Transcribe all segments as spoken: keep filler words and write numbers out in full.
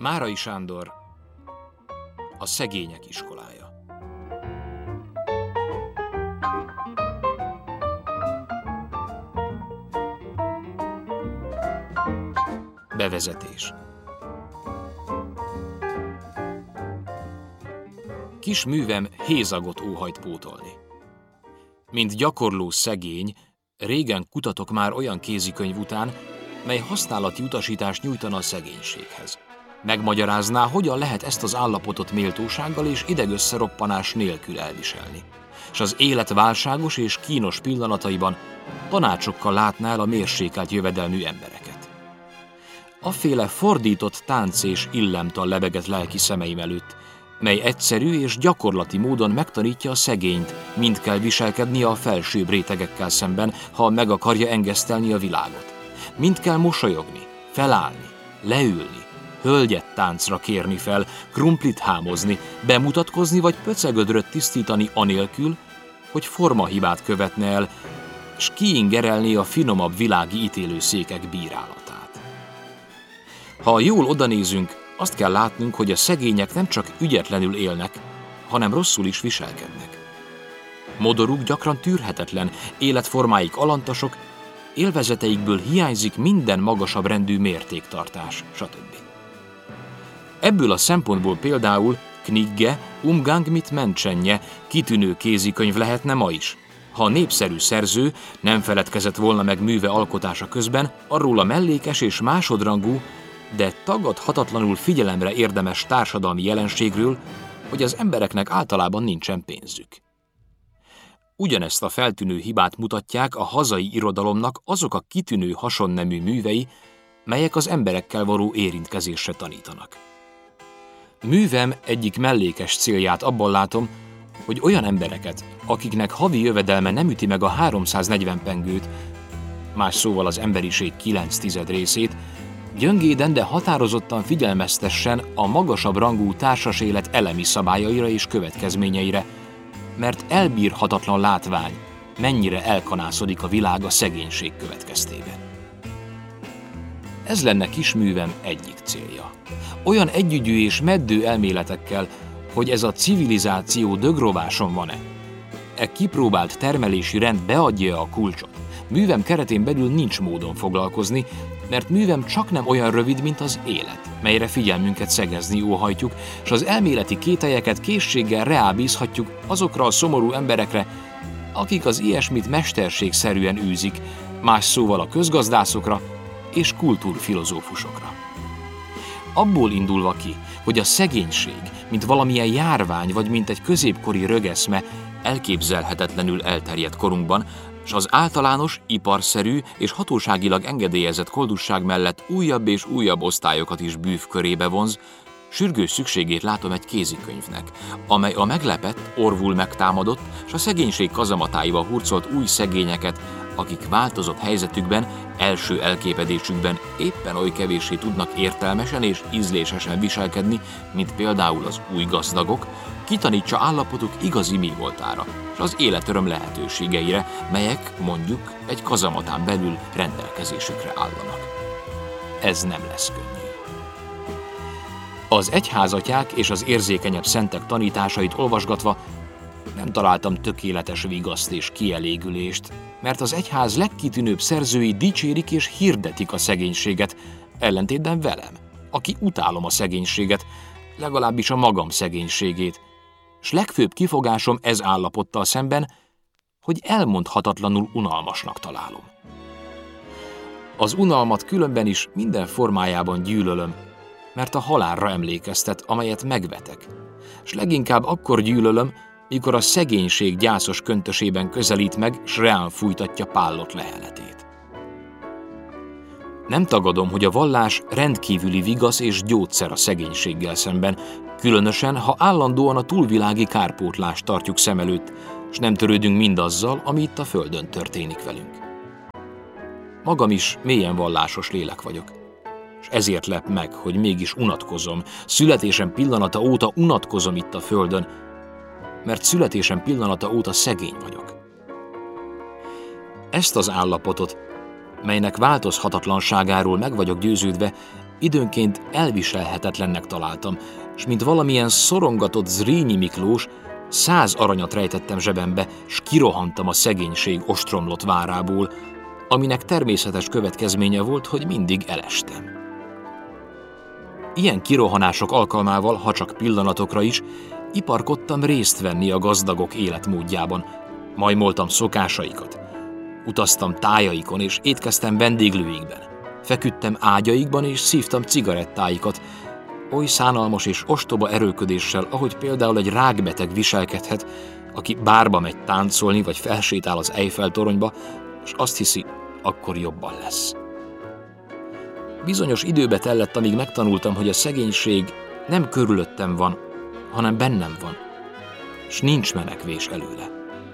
Márai Sándor, a szegények iskolája. Bevezetés. Kis művem hézagot óhajt pótolni. Mint gyakorló szegény, régen kutatok már olyan kézikönyv után, mely használati utasítást nyújtana a szegénységhez. Megmagyarázná, hogyan lehet ezt az állapotot méltósággal és idegösszeroppanás nélkül elviselni, és az élet válságos és kínos pillanataiban tanácsokkal látná el a mérsékelt jövedelmű embereket. Afféle fordított tánc és illemtal lebegett lelki szemeim előtt, mely egyszerű és gyakorlati módon megtanítja a szegényt, mind kell viselkednie a felsőbb rétegekkel szemben, ha meg akarja engesztelni a világot. Mind kell mosolyogni, felállni, leülni, hölgyet táncra kérni fel, krumplit hámozni, bemutatkozni vagy pöcegödröt tisztítani anélkül, hogy formahibát követne el, s kiingerelni a finomabb világi ítélőszékek bírálatát. Ha jól odanézünk, azt kell látnunk, hogy a szegények nem csak ügyetlenül élnek, hanem rosszul is viselkednek. Modoruk gyakran tűrhetetlen, életformáik alantasok, élvezeteikből hiányzik minden magasabb rendű mértéktartás, stb. Ebből a szempontból például Knigge, Umgang mit Menschenje kitűnő kézikönyv lehetne ma is, ha a népszerű szerző nem feledkezett volna meg műve alkotása közben arról a mellékes és másodrangú, de tagadhatatlanul figyelemre érdemes társadalmi jelenségről, hogy az embereknek általában nincsen pénzük. Ugyanezt a feltűnő hibát mutatják a hazai irodalomnak azok a kitűnő hasonnemű művei, melyek az emberekkel való érintkezésre tanítanak. Művem egyik mellékes célját abban látom, hogy olyan embereket, akiknek havi jövedelme nem üti meg a háromszáznegyven pengőt, más szóval az emberiség kilenc tized részét, gyöngéden, de határozottan figyelmeztessen a magasabb rangú társas élet elemi szabályaira és következményeire, mert elbírhatatlan látvány, mennyire elkanászodik a világ a szegénység következtében. Ez lenne kisművem egyik célja. Olyan együgyű és meddő elméletekkel, hogy ez a civilizáció dögrováson van-e. E kipróbált termelési rend beadja a kulcsot. Művem keretén belül nincs módon foglalkozni, mert művem csak nem olyan rövid, mint az élet, melyre figyelmünket szegezni óhajtjuk, és az elméleti kételyeket készséggel reábízhatjuk azokra a szomorú emberekre, akik az ilyesmit mesterségszerűen űzik, más szóval a közgazdászokra és kultúrfilozófusokra. Abból indulva ki, hogy a szegénység, mint valamilyen járvány vagy mint egy középkori rögeszme elképzelhetetlenül elterjedt korunkban, és az általános, iparszerű és hatóságilag engedélyezett koldusság mellett újabb és újabb osztályokat is bűv körébe vonz, sürgős szükségét látom egy kézikönyvnek, amely a meglepett, orvul megtámadott, és a szegénység kazamatáival hurcolt új szegényeket, akik változott helyzetükben, első elképedésükben éppen oly kevéssé tudnak értelmesen és ízlésesen viselkedni, mint például az új gazdagok, kitanítsa állapotuk igazi mi voltára, és az életöröm lehetőségeire, melyek, mondjuk, egy kazamatán belül rendelkezésükre állanak. Ez nem lesz könnyű. Az egyházatyák és az érzékenyebb szentek tanításait olvasgatva nem találtam tökéletes vigaszt és kielégülést, mert az egyház legkitűnőbb szerzői dicsérik és hirdetik a szegénységet, ellentétben velem, aki utálom a szegénységet, legalábbis a magam szegénységét, s legfőbb kifogásom ez állapottal szemben, hogy elmondhatatlanul unalmasnak találom. Az unalmat különben is minden formájában gyűlölöm, mert a halálra emlékeztet, amelyet megvetek, s leginkább akkor gyűlölöm, mikor a szegénység gyászos köntösében közelít meg, s reán fújtatja pállott leheletét. Nem tagadom, hogy a vallás rendkívüli vigasz és gyógyszer a szegénységgel szemben, különösen, ha állandóan a túlvilági kárpótlást tartjuk szem előtt, s nem törődünk mindazzal, ami itt a földön történik velünk. Magam is mélyen vallásos lélek vagyok, és ezért lep meg, hogy mégis unatkozom, születésem pillanata óta unatkozom itt a földön, mert születésem pillanata óta szegény vagyok. Ezt az állapotot, melynek változhatatlanságáról meg vagyok győződve, időnként elviselhetetlennek találtam, és mint valamilyen szorongatott Zrínyi Miklós, száz aranyat rejtettem zsebembe, s kirohantam a szegénység ostromlott várából, aminek természetes következménye volt, hogy mindig elestem. Ilyen kirohanások alkalmával, ha csak pillanatokra is, iparkodtam részt venni a gazdagok életmódjában, majmoltam szokásaikat, utaztam tájaikon és étkeztem vendéglőikben, feküdtem ágyaikban és szívtam cigarettáikat, oly szánalmas és ostoba erőlködéssel, ahogy például egy rákbeteg viselkedhet, aki bárba megy táncolni vagy felsétál az Eiffel-toronyba, és azt hiszi, akkor jobban lesz. Bizonyos időbe tellett, amíg megtanultam, hogy a szegénység nem körülöttem van, hanem bennem van, s nincs menekvés előle.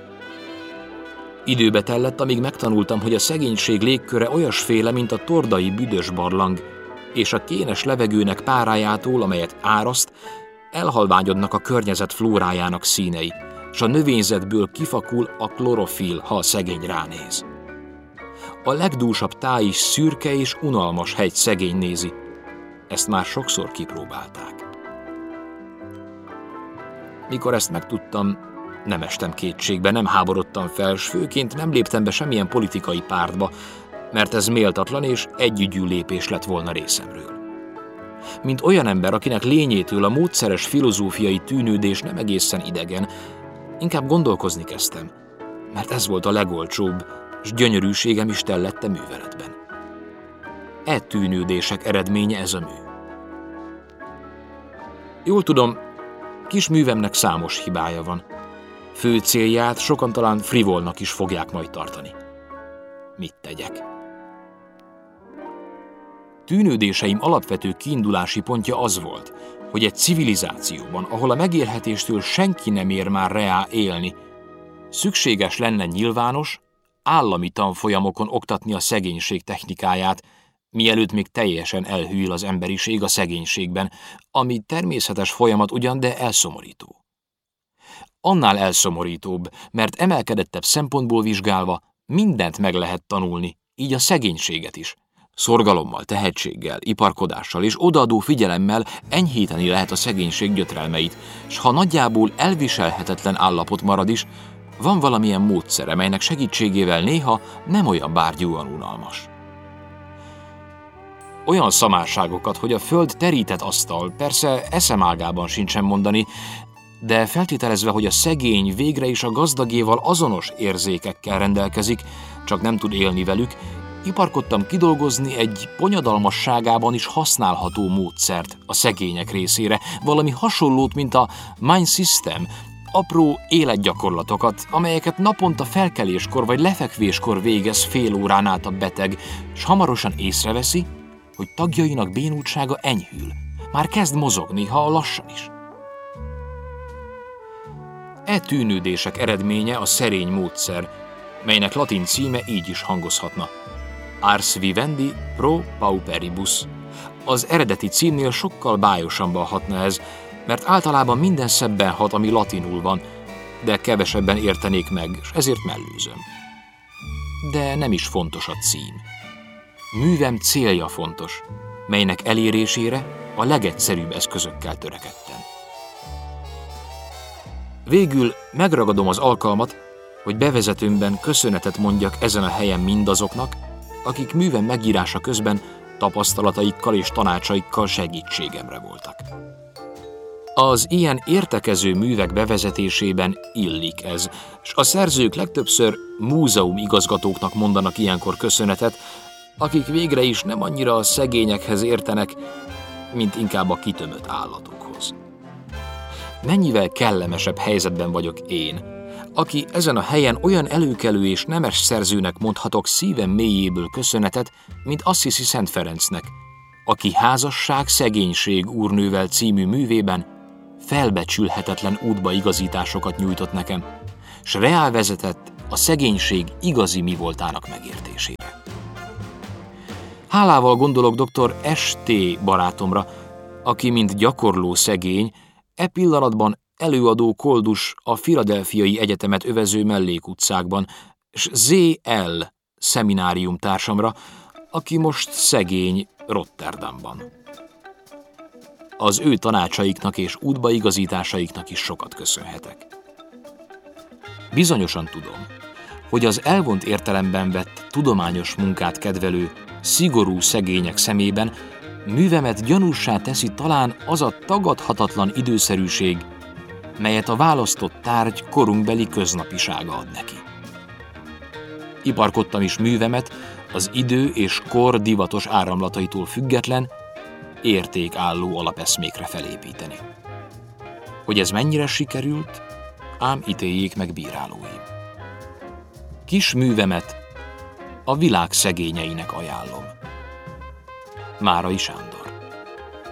Időbe tellett, amíg megtanultam, hogy a szegénység légköre olyasféle, mint a tordai büdös barlang, és a kénes levegőnek párájától, amelyet áraszt, elhalványodnak a környezet flórájának színei, s a növényzetből kifakul a klorofil, ha a szegény ránéz. A legdúsabb táj is szürke és unalmas hegy szegény nézi. Ezt már sokszor kipróbálták. Mikor ezt megtudtam, nem estem kétségbe, nem háborodtam fel, s főként nem léptem be semmilyen politikai pártba, mert ez méltatlan és együgyű lépés lett volna részemről. Mint olyan ember, akinek lényétől a módszeres filozófiai tűnődés nem egészen idegen, inkább gondolkozni kezdtem, mert ez volt a legolcsóbb, s gyönyörűségem is tellette műveletben. E tűnődések eredménye ez a mű. Jól tudom, kis művemnek számos hibája van. Fő célját sokan talán frivolnak is fogják majd tartani. Mit tegyek? Tűnődéseim alapvető kiindulási pontja az volt, hogy egy civilizációban, ahol a megélhetéstől senki nem ér már reá élni, szükséges lenne nyilvános, állami tanfolyamokon oktatni a szegénység technikáját, mielőtt még teljesen elhűl az emberiség a szegénységben, ami természetes folyamat ugyan, de elszomorító. Annál elszomorítóbb, mert emelkedettebb szempontból vizsgálva mindent meg lehet tanulni, így a szegénységet is. Szorgalommal, tehetséggel, iparkodással és odaadó figyelemmel enyhíteni lehet a szegénység gyötrelmeit, s ha nagyjából elviselhetetlen állapot marad is, van valamilyen módszer, melynek segítségével néha nem olyan bárgyúan unalmas. Olyan szamárságokat, hogy a föld terített asztal, persze eszemágában sincsen mondani, de feltételezve, hogy a szegény végre is a gazdagéval azonos érzékekkel rendelkezik, csak nem tud élni velük, iparkodtam kidolgozni egy bonyodalmasságában is használható módszert a szegények részére, valami hasonlót, mint a Mind System, apró életgyakorlatokat, amelyeket naponta felkeléskor vagy lefekvéskor végez fél órán át a beteg, s hamarosan észreveszi, hogy tagjainak bénultsága enyhül, már kezd mozogni, ha lassan is. E tűnődések eredménye a szerény módszer, melynek latin címe így is hangozhatna: Ars Vivendi pro pauperibus. Az eredeti címnél sokkal bájosabban hatna ez, mert általában minden szebben hat, ami latinul van, de kevesebben értenék meg, és ezért mellőzöm. De nem is fontos a cím. Művem célja fontos, melynek elérésére a legegyszerűbb eszközökkel törekedtem. Végül megragadom az alkalmat, hogy bevezetőmben köszönetet mondjak ezen a helyen mindazoknak, akik művem megírása közben tapasztalataikkal és tanácsaikkal segítségemre voltak. Az ilyen értekező művek bevezetésében illik ez, s a szerzők legtöbbször múzeumigazgatóknak mondanak ilyenkor köszönetet, akik végre is nem annyira a szegényekhez értenek, mint inkább a kitömött állatokhoz. Mennyivel kellemesebb helyzetben vagyok én, aki ezen a helyen olyan előkelő és nemes szerzőnek mondhatok szívem mélyéből köszönetet, mint Assisi Szent Ferencnek, aki Házasság, szegénység úrnővel című művében felbecsülhetetlen útbaigazításokat nyújtott nekem, s reál vezetett a szegénység igazi mi voltának megértésére. Hálával gondolok dr. es té barátomra, aki mint gyakorló szegény, e pillanatban előadó koldus a Philadelphiai Egyetemet övező mellékutcákban, s zé el szeminárium társamra, aki most szegény, Rotterdamban. Az ő tanácsaiknak és útbaigazításaiknak is sokat köszönhetek. Bizonyosan tudom, hogy az elvont értelemben vett tudományos munkát kedvelő, szigorú szegények szemében művemet gyanússá teszi talán az a tagadhatatlan időszerűség, melyet a választott tárgy korunkbeli köznapisága ad neki. Iparkodtam is művemet az idő és kor divatos áramlataitól független, értékálló alapeszmékre felépíteni. Hogy ez mennyire sikerült, ám ítéljék meg bírálóim. Kis művemet a világ szegényeinek ajánlom. Márai Sándor.